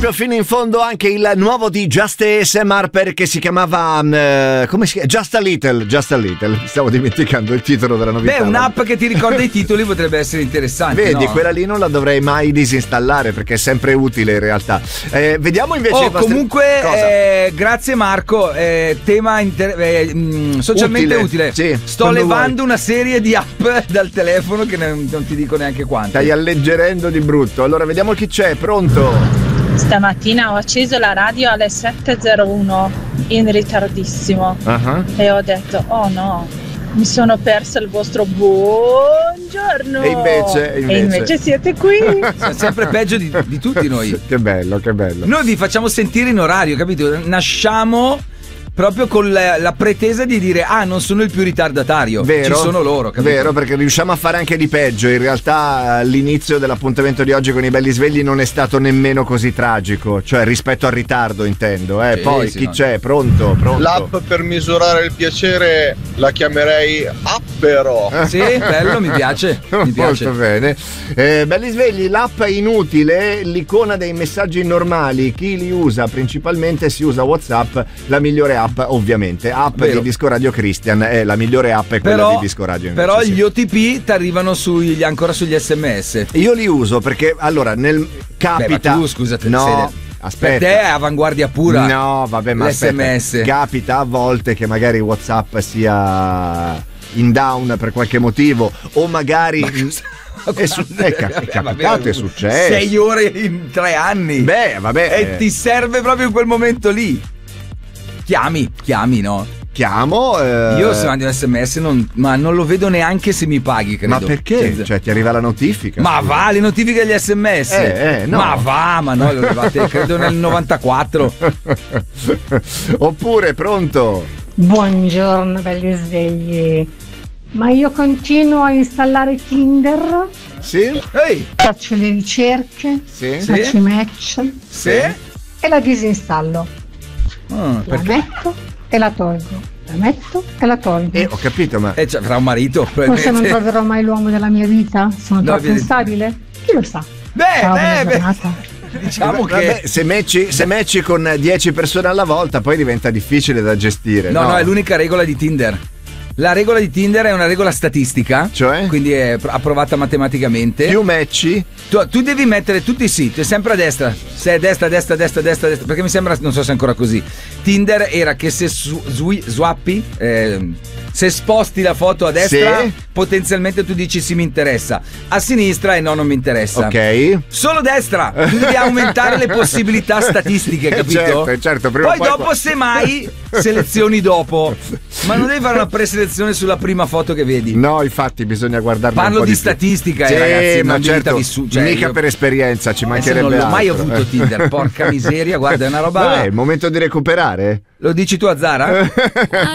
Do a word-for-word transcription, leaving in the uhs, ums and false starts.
Fino in fondo anche il nuovo di Just A S M R, perché si chiamava uh, come si chiama? Just a Little, Just a Little. Stavo dimenticando il titolo della novità. Beh, un'app che ti ricorda i titoli potrebbe essere interessante. Vedi, no? quella lì non la dovrei mai disinstallare perché è sempre utile in realtà. Eh, vediamo invece. Oh, vostri... comunque, eh, grazie Marco. Eh, tema inter... eh, mh, socialmente utile. utile. Sì, Sto levando vuoi. una serie di app dal telefono che ne, non ti dico neanche quante. Stai alleggerendo di brutto. Allora, vediamo chi c'è. Pronto? Stamattina ho acceso la radio alle sette e zero uno in ritardissimo uh-huh. e ho detto oh no, mi sono persa il vostro buongiorno e invece, invece. E invece siete qui. Siamo sempre peggio di, di tutti noi. Che bello, che bello. Noi vi facciamo sentire in orario, capito? Nasciamo proprio con la, la pretesa di dire ah, non sono il più ritardatario. Vero, ci sono loro, capito? Vero, perché riusciamo a fare anche di peggio. In realtà l'inizio dell'appuntamento di oggi con i belli svegli non è stato nemmeno così tragico, cioè rispetto al ritardo intendo, eh. Sì, poi sì, chi no. c'è? Pronto, pronto. L'app per misurare il piacere la chiamerei Appero. Sì, bello, mi piace, mi piace. Molto bene. Eh, belli svegli, l'app è inutile, l'icona dei messaggi normali, chi li usa principalmente si usa WhatsApp, la migliore app ovviamente, app Vero. di Disco Radio Christian è la migliore app, è quella però, di Disco Radio invece, però sì. gli O T P ti arrivano sugli, ancora sugli sms. Io li uso perché allora nel capita. Beh, ma tu scusate, no aspetta, per te è avanguardia pura. No vabbè, ma l'S M S aspetta, capita a volte che magari WhatsApp sia in down per qualche motivo o magari ma È, su- è, ca- è capitato, è successo. Sei ore in tre anni. Beh, vabbè. E ti serve proprio in quel momento lì. Chiami, chiami, no? Chiamo. Eh... Io se mandi un sms, non, ma non lo vedo neanche se mi paghi, credo. Ma perché? Cioè, cioè ti arriva la notifica? Ma va, le notifiche degli sms. Eh, eh, no. Ma va, ma no, le arrivate, credo nel novantaquattro. Oppure, pronto? Buongiorno, belli svegli. Ma io continuo a installare Tinder. Sì? Ehi. Faccio le ricerche. Sì. Faccio sì. i match. Sì. E la disinstallo. Ah, la metto e la tolgo. La metto e la tolgo. Eh, ho capito, ma. E eh, avrà un marito. Forse non troverò mai l'uomo della mia vita? Sono no, troppo vedi... instabile? Chi lo sa? Beh, Ciao, beh, beh. Diciamo che vabbè, se matchi, se matchi con dieci persone alla volta poi diventa difficile da gestire. No, no, no, è l'unica regola di Tinder. La regola di Tinder è una regola statistica, cioè? Quindi è approvata matematicamente. Più matchi? Tu, tu devi mettere tutti i siti, sempre a destra. Se è destra, destra, destra, destra, destra. Perché mi sembra, non so se è ancora così. Tinder era che se su, su, swappi, eh, se sposti la foto a destra, sì. Potenzialmente tu dici sì, mi interessa. A sinistra e no, non mi interessa. Ok. Solo destra. Tu devi aumentare le possibilità statistiche, capito? Certo, certo. Prima poi, poi dopo, semmai, selezioni dopo. Ma non devi fare una preselezione sulla prima foto che vedi. No, infatti bisogna guardare. Parlo un po' di, di statistica, sì, eh, ragazzi. Ma non certo, vissu- cioè, mica io... per esperienza, ci mancherebbe non l'ho altro. mai avuto Tinder, porca miseria, guarda, è una roba. Vabbè, è il momento di recuperare. Lo dici tu a Zara?